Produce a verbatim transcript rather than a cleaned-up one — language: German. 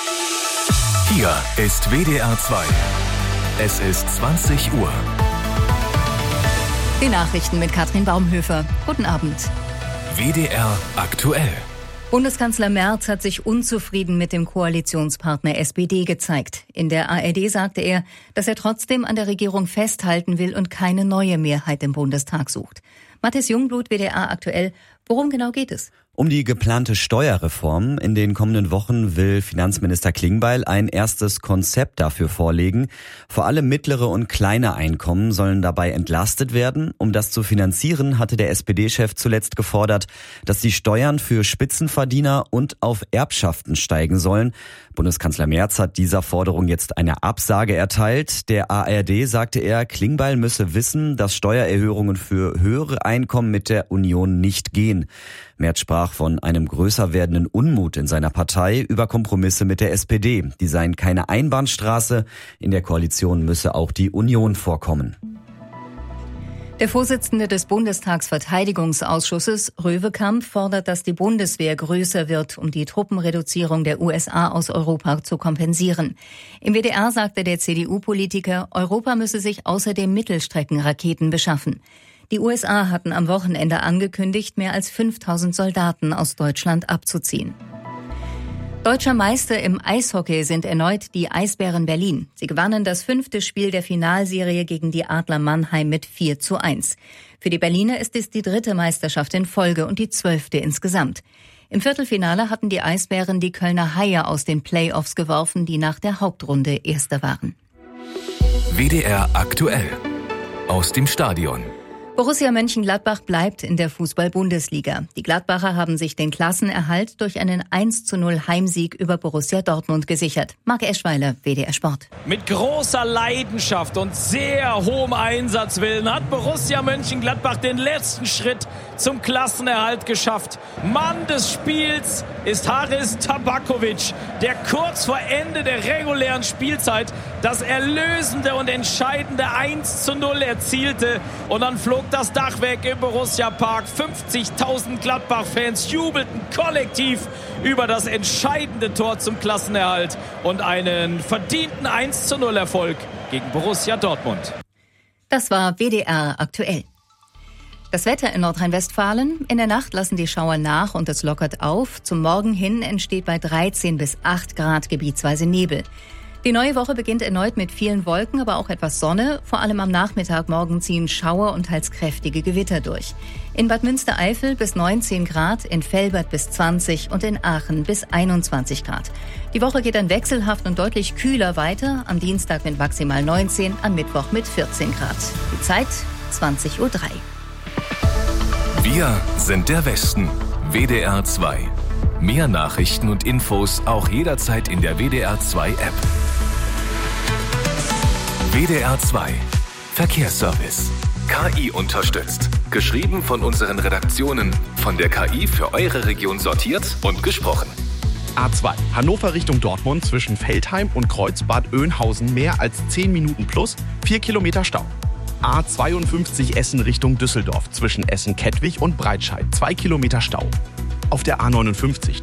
Hier ist W D R zwei. Es ist zwanzig Uhr. Die Nachrichten mit Katrin Baumhöfer. Guten Abend. W D R aktuell. Bundeskanzler Merz hat sich unzufrieden mit dem Koalitionspartner S P D gezeigt. In der A R D sagte er, dass er trotzdem an der Regierung festhalten will und keine neue Mehrheit im Bundestag sucht. Mathis Jungblut, W D R aktuell. Worum genau geht es? Um die geplante Steuerreform. In den kommenden Wochen will Finanzminister Klingbeil ein erstes Konzept dafür vorlegen. Vor allem mittlere und kleine Einkommen sollen dabei entlastet werden. Um das zu finanzieren, hatte der S P D-Chef zuletzt gefordert, dass die Steuern für Spitzenverdiener und auf Erbschaften steigen sollen. Bundeskanzler Merz hat dieser Forderung jetzt eine Absage erteilt. Der A R D sagte er, Klingbeil müsse wissen, dass Steuererhöhungen für höhere Einkommen mit der Union nicht gehen. Merz sprach von einem größer werdenden Unmut in seiner Partei über Kompromisse mit der S P D. Die seien keine Einbahnstraße. In der Koalition müsse auch die Union vorkommen. Der Vorsitzende des Bundestagsverteidigungsausschusses, Röwekamp, fordert, dass die Bundeswehr größer wird, um die Truppenreduzierung der U S A aus Europa zu kompensieren. Im W D R sagte der C D U-Politiker, Europa müsse sich außerdem Mittelstreckenraketen beschaffen. Die U S A hatten am Wochenende angekündigt, mehr als fünftausend Soldaten aus Deutschland abzuziehen. Deutscher Meister im Eishockey sind erneut die Eisbären Berlin. Sie gewannen das fünfte Spiel der Finalserie gegen die Adler Mannheim mit vier zu eins. Für die Berliner ist es die dritte Meisterschaft in Folge und die zwölfte insgesamt. Im Viertelfinale hatten die Eisbären die Kölner Haie aus den Playoffs geworfen, die nach der Hauptrunde Erster waren. W D R aktuell. Aus dem Stadion. Borussia Mönchengladbach bleibt in der Fußball-Bundesliga. Die Gladbacher haben sich den Klassenerhalt durch einen eins zu null Heimsieg über Borussia Dortmund gesichert. Marc Eschweiler, W D R Sport. Mit großer Leidenschaft und sehr hohem Einsatzwillen hat Borussia Mönchengladbach den letzten Schritt zum Klassenerhalt geschafft. Mann des Spiels ist Haris Tabakovic, der kurz vor Ende der regulären Spielzeit das erlösende und entscheidende eins zu null erzielte. Und dann flog das Dach weg im Borussia Park. fünfzigtausend Gladbach-Fans jubelten kollektiv über das entscheidende Tor zum Klassenerhalt und einen verdienten eins zu null Erfolg gegen Borussia Dortmund. Das war W D R aktuell. Das Wetter in Nordrhein-Westfalen. In der Nacht lassen die Schauer nach und es lockert auf. Zum Morgen hin entsteht bei dreizehn bis acht Grad gebietsweise Nebel. Die neue Woche beginnt erneut mit vielen Wolken, aber auch etwas Sonne. Vor allem am Nachmittag morgen ziehen Schauer und teils kräftige Gewitter durch. In Bad Münstereifel bis neunzehn Grad, in Velbert bis zwanzig und in Aachen bis einundzwanzig Grad. Die Woche geht dann wechselhaft und deutlich kühler weiter. Am Dienstag mit maximal neunzehn, am Mittwoch mit vierzehn Grad. Die Zeit zwanzig Uhr drei. Wir sind der Westen. W D R zwei. Mehr Nachrichten und Infos auch jederzeit in der W D R zwei App. W D R zwei. Verkehrsservice. K I unterstützt. Geschrieben von unseren Redaktionen. Von der K I für eure Region sortiert und gesprochen. A zwei. Hannover Richtung Dortmund zwischen Veltheim und Kreuzbad Oeynhausen mehr als zehn Minuten plus, vier Kilometer Stau. A zweiundfünfzig Essen Richtung Düsseldorf zwischen Essen-Kettwig und Breitscheid, zwei Kilometer Stau. Auf der A neunundfünfzig